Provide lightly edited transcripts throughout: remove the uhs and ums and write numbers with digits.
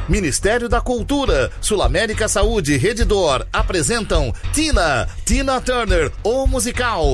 Ministério da Cultura, Sul América Saúde e Rede D'Or apresentam Tina Turner, o musical.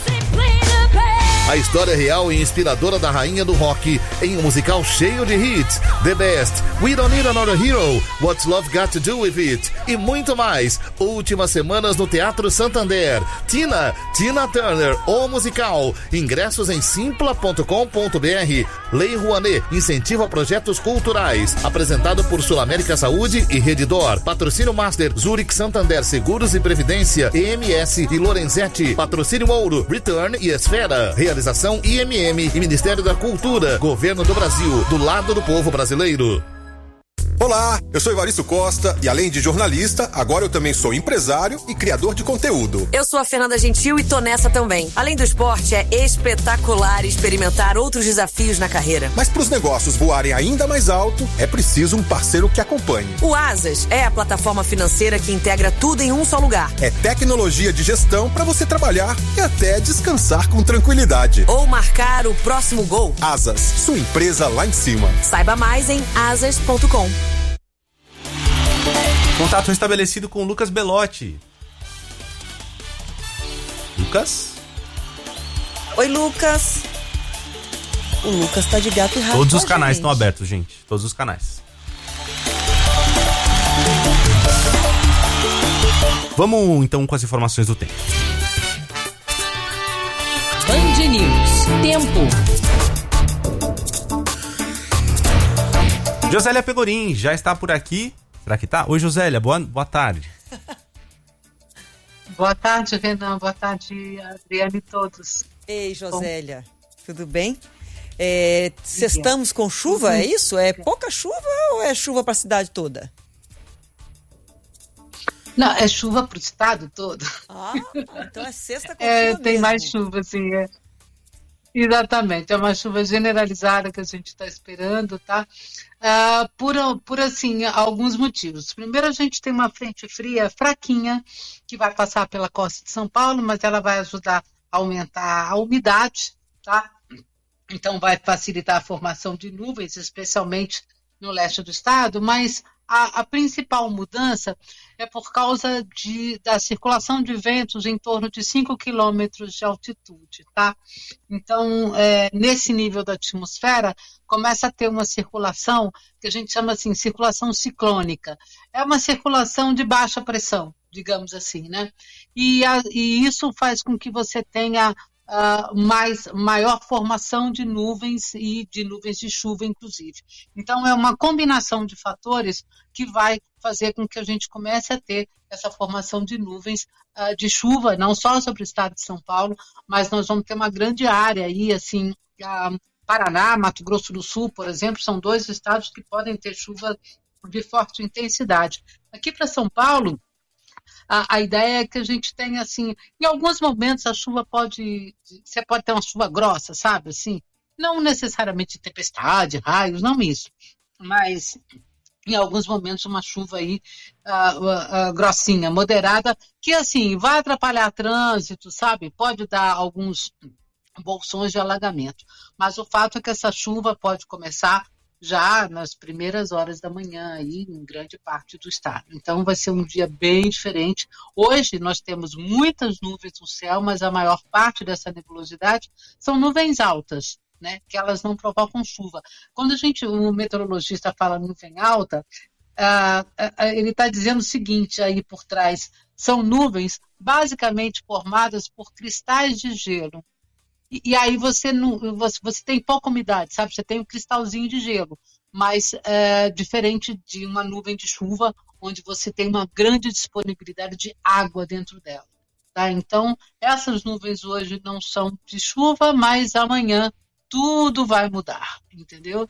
A história real e inspiradora da rainha do rock em um musical cheio de hits. The Best, We Don't Need Another Hero, What's Love Got to Do With It e muito mais. Últimas semanas no Teatro Santander. Tina Turner, o musical. Ingressos em simpla.com.br. Lei Rouanet, incentiva projetos culturais. Apresentado por Sul América Saúde e Rede D'Or. Patrocínio Master, Zurich Santander Seguros e Previdência, EMS e Lorenzetti. Patrocínio Ouro, Return e Esfera. Realização IMM e Ministério da Cultura, Governo do Brasil, do lado do povo brasileiro. Olá, eu sou Evaristo Costa e além de jornalista, agora eu também sou empresário e criador de conteúdo. Eu sou a Fernanda Gentil e tô nessa também. Além do esporte, é espetacular experimentar outros desafios na carreira. Mas para os negócios voarem ainda mais alto, é preciso um parceiro que acompanhe. O Asas é a plataforma financeira que integra tudo em um só lugar. É tecnologia de gestão para você trabalhar e até descansar com tranquilidade. Ou marcar o próximo gol. Asas, sua empresa lá em cima. Saiba mais em asas.com. Contato restabelecido com o Lucas Belotti. Lucas? Oi, Lucas. O Lucas tá de gato e rato. Todos os canais estão abertos, gente. Todos os canais. Vamos então com as informações do tempo. Band News. Tempo. Josélia Pegorim já está por aqui. Será que tá? Oi, Josélia, boa tarde. Boa tarde, Renan. Boa tarde, Adriane e todos. Ei, Josélia, tudo bem? Estamos com chuva, é isso? É pouca chuva ou é chuva para a cidade toda? Não, é chuva para o estado todo. Ah, então é sexta com chuva tem mesmo. mais chuva, sim. Exatamente, é uma chuva generalizada que a gente está esperando, tá? Por assim, alguns motivos. Primeiro, a gente tem uma frente fria fraquinha que vai passar pela costa de São Paulo, mas ela vai ajudar a aumentar a umidade, tá? Então vai facilitar a formação de nuvens, especialmente no leste do estado, mas a principal mudança é por causa da circulação de ventos em torno de 5 quilômetros de altitude, tá? Então, nesse nível da atmosfera, começa a ter uma circulação que a gente chama assim, circulação ciclônica. É uma circulação de baixa pressão, digamos assim, né? E isso faz com que você tenha maior formação de nuvens e de nuvens de chuva, inclusive. Então, é uma combinação de fatores que vai fazer com que a gente comece a ter essa formação de nuvens de chuva, não só sobre o estado de São Paulo, mas nós vamos ter uma grande área aí, assim, Paraná, Mato Grosso do Sul, por exemplo, são 2 estados que podem ter chuva de forte intensidade. Aqui para São Paulo, a ideia é que a gente tenha, assim, em alguns momentos a chuva você pode ter uma chuva grossa, sabe, assim, não necessariamente tempestade, raios, não isso, mas em alguns momentos uma chuva aí grossinha, moderada, que, assim, vai atrapalhar trânsito, sabe, pode dar alguns bolsões de alagamento, mas o fato é que essa chuva pode começar já nas primeiras horas da manhã aí em grande parte do estado. Então vai ser um dia bem diferente. Hoje nós temos muitas nuvens no céu, mas a maior parte dessa nebulosidade são nuvens altas, né? Que elas não provocam chuva. Quando o meteorologista fala nuvem alta, ele está dizendo o seguinte aí por trás, são nuvens basicamente formadas por cristais de gelo. E aí você tem pouca umidade, sabe? Você tem um cristalzinho de gelo, mas diferente de uma nuvem de chuva, onde você tem uma grande disponibilidade de água dentro dela. Tá? Então, essas nuvens hoje não são de chuva, mas amanhã tudo vai mudar, entendeu?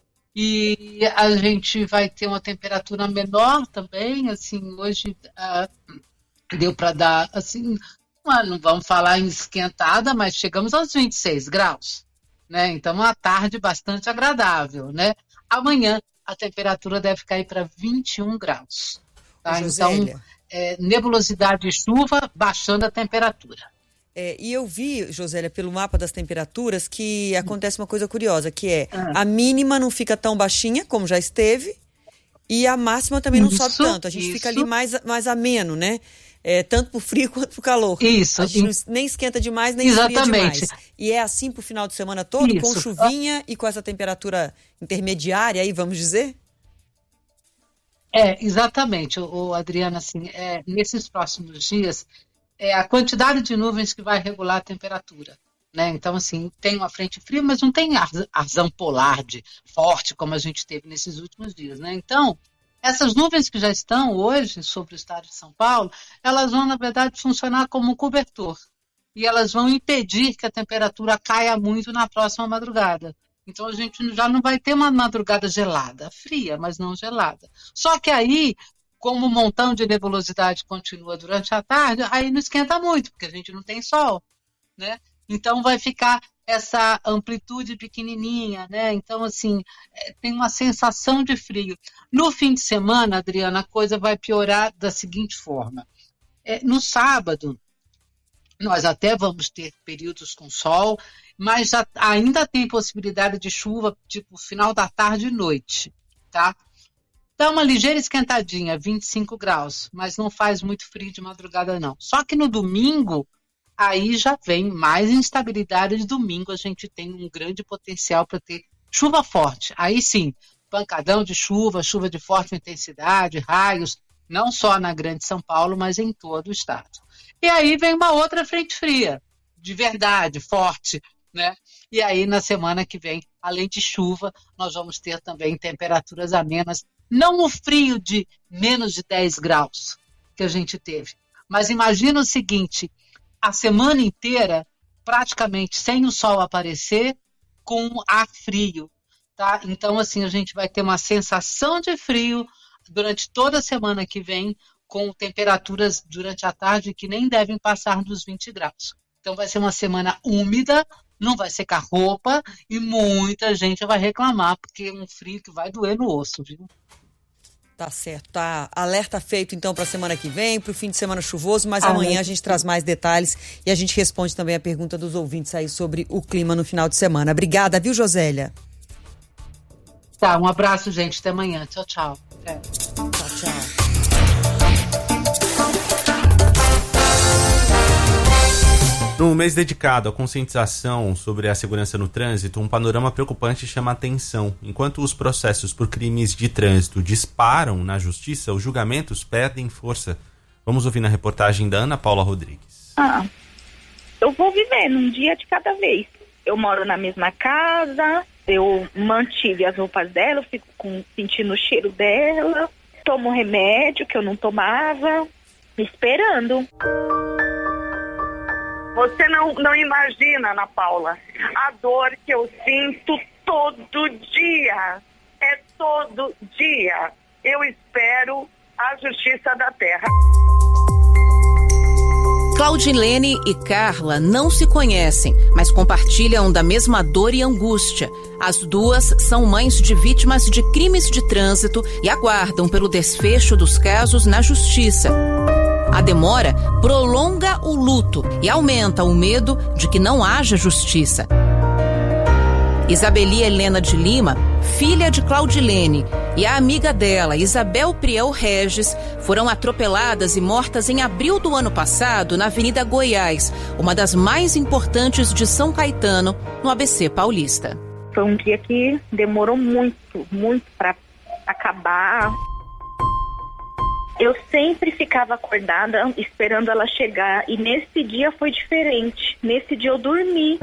E a gente vai ter uma temperatura menor também, assim, hoje deu para dar, assim, não vamos falar em esquentada, mas chegamos aos 26 graus, né? Então, uma tarde bastante agradável, né? Amanhã, a temperatura deve cair para 21 graus. Tá? Então, nebulosidade e chuva, baixando a temperatura. E eu vi, Josélia, pelo mapa das temperaturas, que acontece uma coisa curiosa, que é a mínima não fica tão baixinha, como já esteve, E a máxima também não sobe tanto. A gente fica ali mais ameno, né? Tanto pro frio quanto pro calor. Isso. A gente nem esquenta demais, nem esfria demais. E é assim pro final de semana todo, com chuvinha e com essa temperatura intermediária aí, vamos dizer? Exatamente, Adriana, assim, nesses próximos dias, a quantidade de nuvens que vai regular a temperatura, né? Então, assim, tem uma frente fria, mas não tem arzão polar forte como a gente teve nesses últimos dias, né? Então, essas nuvens que já estão hoje sobre o estado de São Paulo, elas vão, na verdade, funcionar como um cobertor. E elas vão impedir que a temperatura caia muito na próxima madrugada. Então, a gente já não vai ter uma madrugada gelada, fria, mas não gelada. Só que aí, como o montão de nebulosidade continua durante a tarde, aí não esquenta muito, porque a gente não tem sol, né? Então, vai ficar essa amplitude pequenininha, né? Então, assim, tem uma sensação de frio. No fim de semana, Adriana, a coisa vai piorar da seguinte forma. No sábado, nós até vamos ter períodos com sol, mas ainda tem possibilidade de chuva, tipo final da tarde e noite, tá? Dá uma ligeira esquentadinha, 25 graus, mas não faz muito frio de madrugada, não. Só que no domingo, aí já vem mais instabilidade. De domingo a gente tem um grande potencial para ter chuva forte. Aí sim, pancadão de chuva, chuva de forte intensidade, raios, não só na Grande São Paulo, mas em todo o estado. E aí vem uma outra frente fria, de verdade, forte, né? E aí na semana que vem, além de chuva, nós vamos ter também temperaturas amenas, não o frio de menos de 10 graus que a gente teve, mas imagina o seguinte, a semana inteira praticamente sem o sol aparecer, com ar frio, tá? Então assim, a gente vai ter uma sensação de frio durante toda a semana que vem, com temperaturas durante a tarde que nem devem passar dos 20 graus. Então vai ser uma semana úmida, não vai secar roupa e muita gente vai reclamar, porque é um frio que vai doer no osso, viu? Tá certo, tá alerta feito então para a semana que vem, para o fim de semana chuvoso, mas amanhã a gente traz mais detalhes e a gente responde também a pergunta dos ouvintes aí sobre o clima no final de semana. Obrigada, viu, Josélia? Tá, um abraço, gente, até amanhã. Tchau, tchau. Tchau, tchau. No mês dedicado à conscientização sobre a segurança no trânsito, um panorama preocupante chama a atenção. Enquanto os processos por crimes de trânsito disparam na justiça, os julgamentos perdem força. Vamos ouvir na reportagem da Ana Paula Rodrigues. Eu vou vivendo um dia de cada vez. Eu moro na mesma casa, eu mantive as roupas dela, eu fico sentindo o cheiro dela, tomo remédio que eu não tomava, esperando. Você não imagina, Ana Paula, a dor que eu sinto todo dia. É todo dia. Eu espero a justiça da terra. Claudilene e Carla não se conhecem, mas compartilham da mesma dor e angústia. As duas são mães de vítimas de crimes de trânsito e aguardam pelo desfecho dos casos na justiça. A demora prolonga o luto e aumenta o medo de que não haja justiça. Isabeli Helena de Lima, filha de Claudilene, e a amiga dela, Isabel Priel Regis, foram atropeladas e mortas em abril do ano passado na Avenida Goiás, uma das mais importantes de São Caetano, no ABC paulista. Foi um dia que demorou muito para acabar. Eu sempre ficava acordada esperando ela chegar e nesse dia foi diferente. Nesse dia eu dormi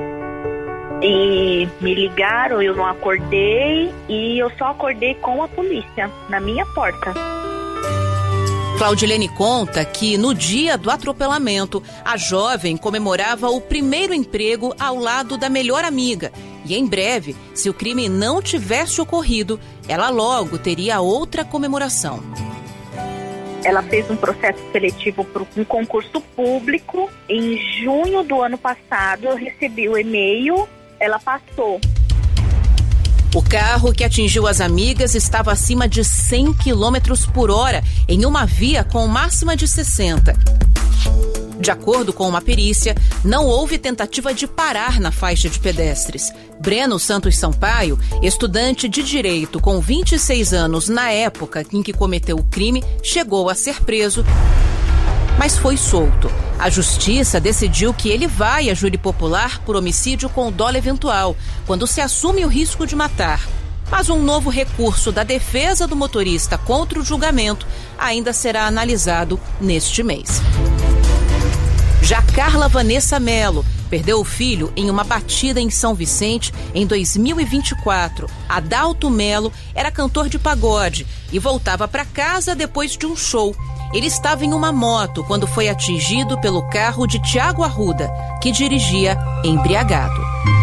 e me ligaram, eu não acordei e eu só acordei com a polícia na minha porta. Claudilene conta que no dia do atropelamento, a jovem comemorava o primeiro emprego ao lado da melhor amiga. E em breve, se o crime não tivesse ocorrido, ela logo teria outra comemoração. Ela fez um processo seletivo para um concurso público. Em junho do ano passado, eu recebi o e-mail, ela passou. O carro que atingiu as amigas estava acima de 100 km por hora, em uma via com máxima de 60. De acordo com uma perícia, não houve tentativa de parar na faixa de pedestres. Breno Santos Sampaio, estudante de Direito com 26 anos na época em que cometeu o crime, chegou a ser preso, mas foi solto. A justiça decidiu que ele vai a júri popular por homicídio com dolo eventual, quando se assume o risco de matar. Mas um novo recurso da defesa do motorista contra o julgamento ainda será analisado neste mês. Já Carla Vanessa Melo perdeu o filho em uma batida em São Vicente em 2024. Adalto Melo era cantor de pagode e voltava para casa depois de um show. Ele estava em uma moto quando foi atingido pelo carro de Tiago Arruda, que dirigia embriagado.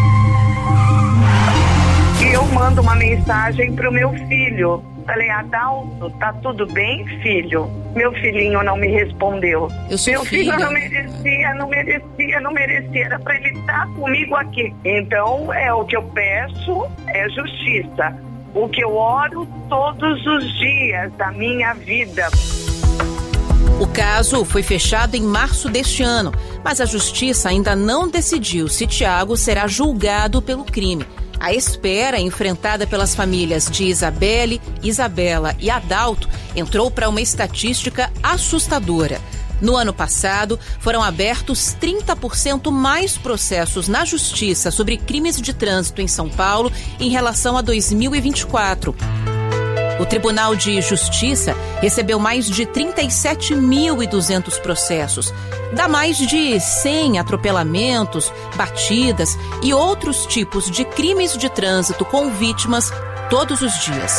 E eu mando uma mensagem pro meu filho. Falei, Adalto, tá tudo bem, filho? Meu filhinho não me respondeu. Eu sou meu filho filha. não merecia. Era pra ele estar comigo aqui. Então, o que eu peço é justiça. O que eu oro todos os dias da minha vida. O caso foi fechado em março deste ano, mas a justiça ainda não decidiu se Tiago será julgado pelo crime. A espera enfrentada pelas famílias de Isabelle, Isabela e Adalto entrou para uma estatística assustadora. No ano passado, foram abertos 30% mais processos na justiça sobre crimes de trânsito em São Paulo em relação a 2024. O Tribunal de Justiça recebeu mais de 37.200 processos. Dá mais de 100 atropelamentos, batidas e outros tipos de crimes de trânsito com vítimas todos os dias.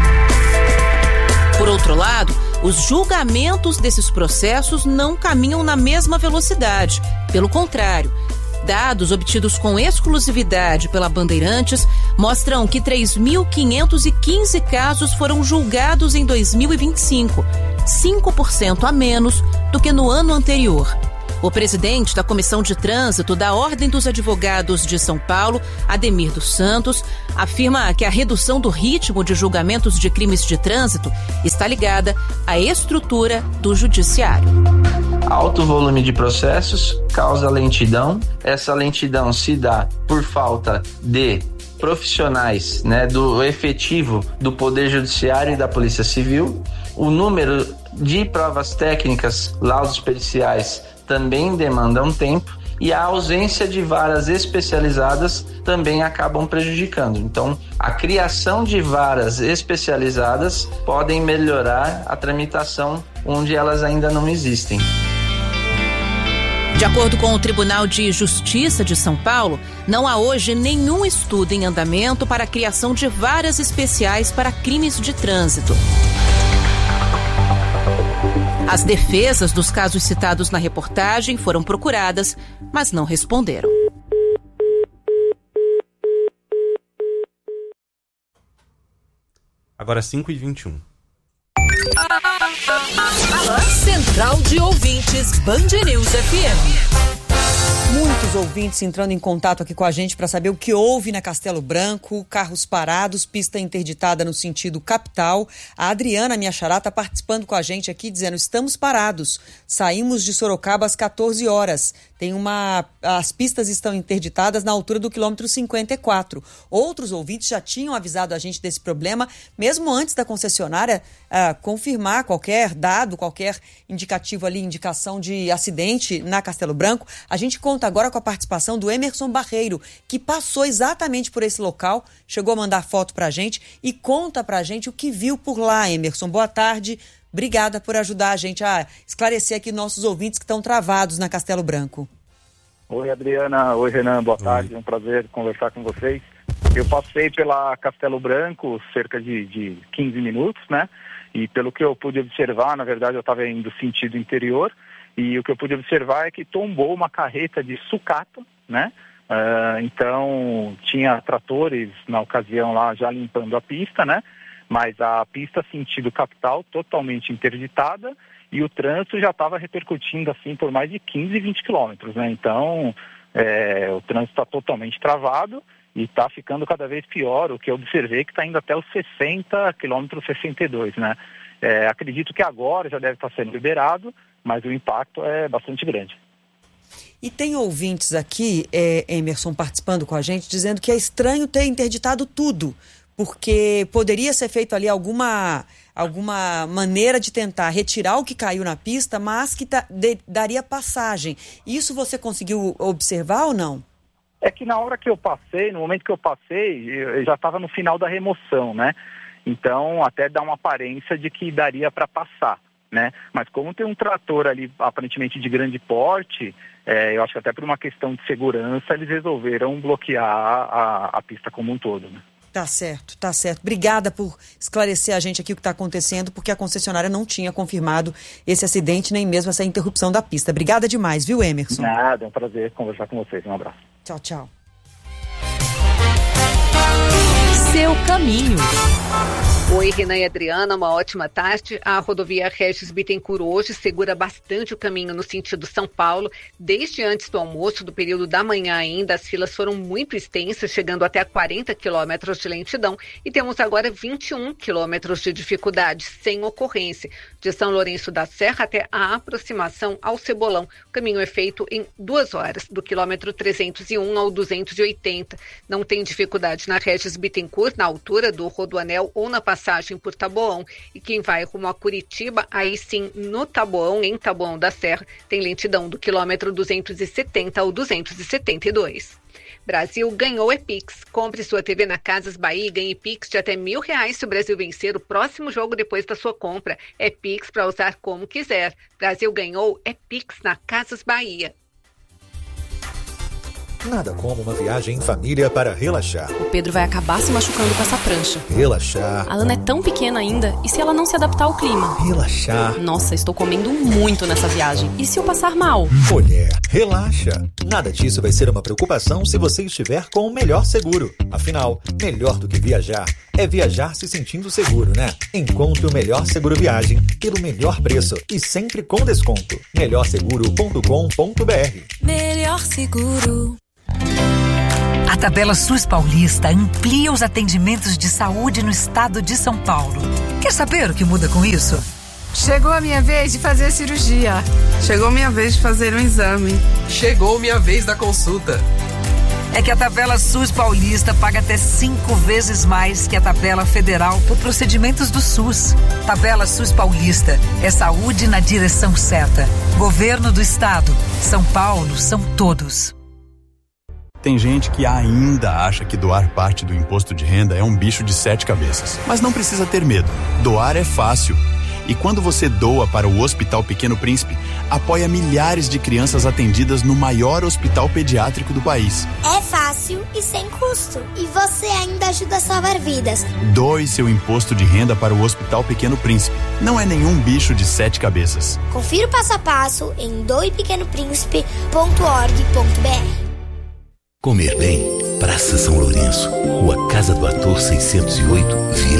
Por outro lado, os julgamentos desses processos não caminham na mesma velocidade. Pelo contrário, dados obtidos com exclusividade pela Bandeirantes mostram que 3.515 casos foram julgados em 2025, 5% a menos do que no ano anterior. O presidente da Comissão de Trânsito da Ordem dos Advogados de São Paulo, Ademir dos Santos, afirma que a redução do ritmo de julgamentos de crimes de trânsito está ligada à estrutura do judiciário. Alto volume de processos causa lentidão. Essa lentidão se dá por falta de profissionais, do efetivo do Poder Judiciário e da Polícia Civil. O número de provas técnicas, laudos periciais, também demandam tempo, e a ausência de varas especializadas também acabam prejudicando. Então, a criação de varas especializadas podem melhorar a tramitação onde elas ainda não existem. De acordo com o Tribunal de Justiça de São Paulo, não há hoje nenhum estudo em andamento para a criação de varas especiais para crimes de trânsito. As defesas dos casos citados na reportagem foram procuradas, mas não responderam. Agora 5h21. Central de Ouvintes Band News FM. Muitos ouvintes entrando em contato aqui com a gente para saber o que houve na Castelo Branco, carros parados, pista interditada no sentido capital. A Adriana, minha xará, está participando com a gente aqui dizendo: estamos parados, saímos de Sorocaba às 14 horas. As pistas estão interditadas na altura do quilômetro 54. Outros ouvintes já tinham avisado a gente desse problema, mesmo antes da concessionária confirmar qualquer dado, qualquer indicativo ali, indicação de acidente na Castelo Branco. A gente conta agora com a participação do Emerson Barreiro, que passou exatamente por esse local, chegou a mandar foto pra gente e conta pra gente o que viu por lá. Emerson, boa tarde. Obrigada por ajudar a gente a esclarecer aqui nossos ouvintes que estão travados na Castelo Branco. Oi, Adriana. Oi, Renan. Boa tarde. É um prazer conversar com vocês. Eu passei pela Castelo Branco cerca de 15 minutos, E pelo que eu pude observar, na verdade eu estava indo sentido interior, e o que eu pude observar é que tombou uma carreta de sucata, Então tinha tratores na ocasião lá já limpando a pista, Mas a pista sentido capital totalmente interditada e o trânsito já estava repercutindo assim por mais de 15, 20 quilômetros, Então o trânsito está totalmente travado e está ficando cada vez pior. O que eu observei que está indo até os 60 quilômetros 62, Acredito que agora já deve estar sendo liberado, mas o impacto é bastante grande. E tem ouvintes aqui, Emerson, participando com a gente, dizendo que é estranho ter interditado tudo, porque poderia ser feito ali alguma maneira de tentar retirar o que caiu na pista, mas que daria passagem. Isso você conseguiu observar ou não? É que na hora que eu passei, no momento que eu passei, eu já estava no final da remoção, né? Então, até dá uma aparência de que daria para passar, né? Mas como tem um trator ali, aparentemente de grande porte, eu acho que até por uma questão de segurança, eles resolveram bloquear a pista como um todo, né? Tá certo, tá certo. Obrigada por esclarecer a gente aqui o que está acontecendo, porque a concessionária não tinha confirmado esse acidente, nem mesmo essa interrupção da pista. Obrigada demais, viu, Emerson? Nada, é um prazer conversar com vocês. Um abraço. Tchau, tchau. Seu caminho. Oi, Renan e Adriana, uma ótima tarde. A rodovia Regis Bittencourt hoje segura bastante o caminho no sentido São Paulo. Desde antes do almoço, do período da manhã ainda, as filas foram muito extensas, chegando até 40 quilômetros de lentidão. E temos agora 21 quilômetros de dificuldade, sem ocorrência. De São Lourenço da Serra até a aproximação ao Cebolão. O caminho é feito em 2 horas, do quilômetro 301 ao 280. Não tem dificuldade na Regis Bittencourt, na altura do Rodoanel ou na passagem por Taboão. E quem vai rumo a Curitiba, aí sim, no Taboão, em Taboão da Serra, tem lentidão do quilômetro 270 ao 272. Brasil ganhou Epix. Compre sua TV na Casas Bahia e ganhe Pix de até R$1.000 se o Brasil vencer o próximo jogo depois da sua compra. É Pix para usar como quiser. Brasil ganhou Epix na Casas Bahia. Nada como uma viagem em família para relaxar. O Pedro vai acabar se machucando com essa prancha. Relaxar. A Lana é tão pequena ainda, e se ela não se adaptar ao clima? Relaxar. Nossa, estou comendo muito nessa viagem. E se eu passar mal? Mulher, relaxa. Nada disso vai ser uma preocupação se você estiver com o melhor seguro. Afinal, melhor do que viajar é viajar se sentindo seguro, né? Encontre o melhor seguro viagem pelo melhor preço e sempre com desconto. melhorseguro.com.br. Melhor seguro. A Tabela SUS Paulista amplia os atendimentos de saúde no estado de São Paulo. Quer saber o que muda com isso? Chegou a minha vez de fazer a cirurgia. Chegou a minha vez de fazer um exame. Chegou minha vez da consulta. É que a Tabela SUS Paulista paga até 5 vezes mais que a Tabela Federal por procedimentos do SUS. Tabela SUS Paulista é saúde na direção certa. Governo do Estado. São Paulo são todos. Tem gente que ainda acha que doar parte do imposto de renda é um bicho de 7 cabeças. Mas não precisa ter medo. Doar é fácil. E quando você doa para o Hospital Pequeno Príncipe, apoia milhares de crianças atendidas no maior hospital pediátrico do país. É fácil e sem custo. E você ainda ajuda a salvar vidas. Doe seu imposto de renda para o Hospital Pequeno Príncipe. Não é nenhum bicho de 7 cabeças. Confira o passo a passo em doepequenopríncipe.org.br. Comer bem, Praça São Lourenço, Rua Casa do Ator 608, Vila